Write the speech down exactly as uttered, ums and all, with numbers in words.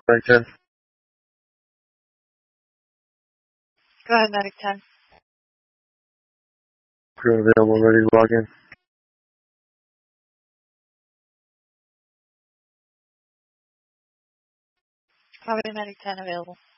Medic ten. Go ahead, Medic ten. Crew available, ready to log in. Copy, Medic ten available.